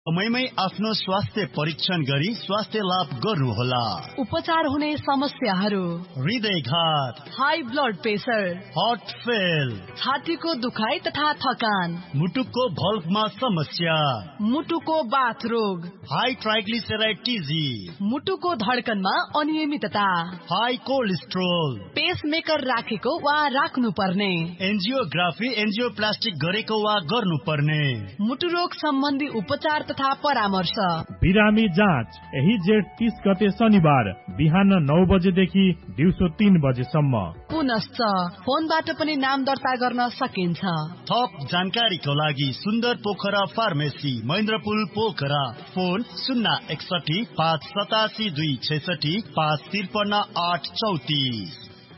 समयमै आफ्नो स्वास्थ्य परीक्षण गरी स्वास्थ्य लाभ गर्नुहोला। उपचार हुने समस्याहरू: हृदयघात, high blood pressure, heart fail, छातीको दुखाइ तथा थकान, मुटुको भल्भमा समस्या, मुटुको बाथ रोग, हाई ट्राइग्लिसराइड टिजी, मुटुको धड्कनमा अनियमितता, हाई कोलेस्ट्रोल, पेसमेकर राखेको वा राख्नु पर्ने, एन्जियोग्राफी एन्जियोप्लास्टिक गरेको वा गर्नुपर्ने, मुटु रोग सम्बन्धी उपचार तथा परामर्श। बिरामी जाँच यही जेठ 30 गते शनिबार बिहान 9 बजेदेखि दिउँसो 3 बजेसम्म। पुनश्च फोनबाट पनि नाम दर्ता गर्न सकिन्छ। थप जानकारीको लागि सुन्दर पोखरा फार्मेसी, महेन्द्रपुल पोखरा, फोन 061 587 266 553 834।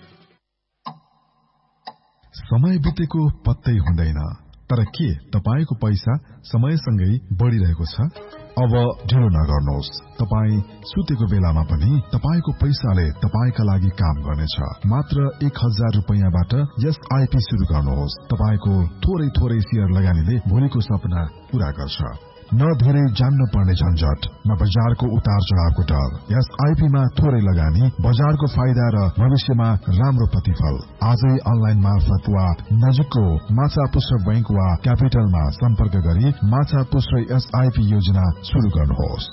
समय बितेको पत्तै हुँदैन, तर के तपाईको पैसा समयसँगै बढ़िरहेको छ? अब ढिलो नगर्नुहोस्। तपाई सुतेको बेलामा पनि तपाईको पैसाले तपाईका लागि काम गर्नेछ। मात्र 1000 रुपैयाँबाट एसआईपी शुरू गर्नुहोस्। तपाईको थोरै थोरै शेयर लगानीले भोलिको सपना पूरा गर्छ। न धेरै जान्न पर्ने झन्झट, न बजारको उतार चढावको डर। एसआईपी मा थोरै लगानी, बजारको फाइदा र भविष्यमा राम्रो प्रतिफल। आजै अनलाइन मार्फत वा नजिकको माछा पुष्प बैंक वा क्यापिटलमा सम्पर्क गरी माछा पुष्प एसआईपी योजना शुरू गर्नुहोस्।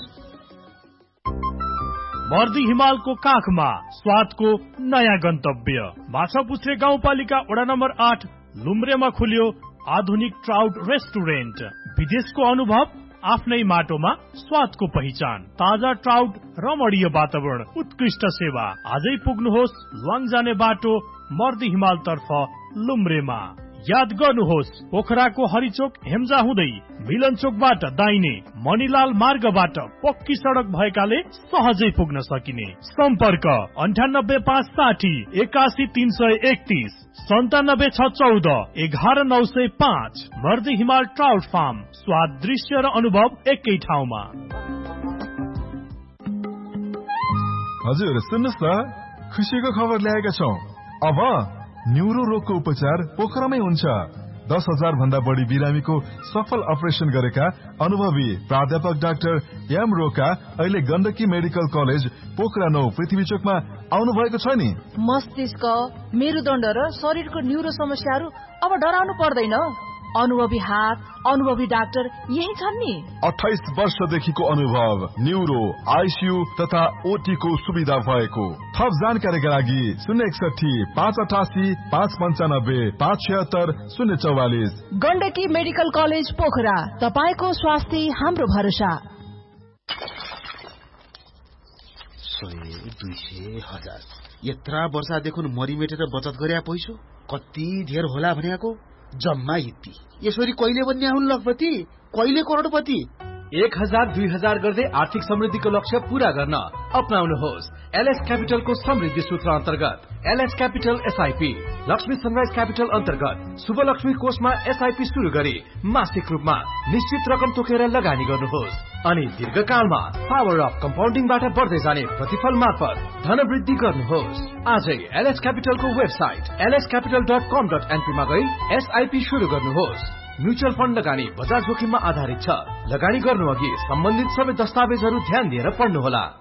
मर्दी हिमालको काखमा स्वादको नयाँ गन्तव्य माछा पुछ्रे गाउँपालिका वडा नम्बर 8 लुम्रेमा खुल्यो आधुनिक ट्राउट रेस्टुरेन्ट। विदेशको अनुभव आफ्नै माटोमा स्वादको पहिचान, ताजा ट्राउट, रमणीय वातावरण, उत्कृष्ट सेवा। आजै पुग्नुहोस् लुवाङ जाने बाटो मर्दी हिमाल तर्फ लुम्रेमा। याद गर्नुहोस् पोखराको हरिचोक हेम्जा हुँदै मिलन चोकबाट दाहिने मणिलाल मार्गबाट पक्की सडक भएकाले सहजै पुग्न सकिने। सम्पर्क 98560 81331 97614 11905। मर्दी हिमाल ट्राउट फार्म, स्वाद, दृश्य र अनुभव एकै ठाउँमा। हजुर सुन्नुहोस् न, खुसीको खबर ल्याएका छौं। अब न्युरो रोगको उपचार पोखरामै हुन्छ। 10,000 भन्दा बढी बिरामीको सफल अपरेसन गरेका अनुभवी प्राध्यापक डाक्टर एम रोका अहिले गण्डकी मेडिकल कलेज पोखरा 9 पृथ्वी चोकमा आउनु भएको छ नि। मस्तिष्क, मेरुदण्ड र शरीरको न्युरो समस्याहरू अब डराउनु पर्दैन। अनुभवी हात, अनुभवी डाक्टर यही छन् नि। 28 वर्षदेखिको अनुभव, न्युरो, आइसियु तथा ओटी को सुविधा भएको। थप जानकारीका लागि 061 588 595 576 044। गण्डकी मेडिकल कलेज पोखरा, तपाईको स्वास्थ्य हाम्रो भरोसा। 100, 200, 1000 यत्रा वर्षदेखि मरिमेटेर बचत गरे पैसो कति धेर होला भनेको जम्मा यति। यसरी कहिले बन्ने हुन् लखपति, कहिले करोडपति। 1000, 2000 गर्दै आर्थिक समृद्धिको लक्ष्य पूरा गर्न अपनाउनुहोस् एलएस क्यापिटलको समृद्धि सूत्र अन्तर्गत LS capital SIP. Lakshmi sunrise capital अन्तर्गत शुभलक्ष्मी कोषमा एसआईपी शुरू गरी मासिक रूपमा निश्चित रकम तोकेर लगानी गर्नुहोस् अनि दीर्घकालमा पावर अफ कम्पाउन्डिङबाट बढ्दै जाने प्रतिफल मार्फत धनवृद्धि गर्नुहोस्। आजै एलएस क्यापिटलको वेबसाइट lscapital.com.np मा गई एसआईपी शुरू गर्नुहोस्। म्युचुअल फण्ड लगानी बजार जोखिममा आधारित छ। लगानी गर्नु अघि सम्बन्धित सबै दस्तावेजहरू ध्यान दिएर पढ्नुहोला।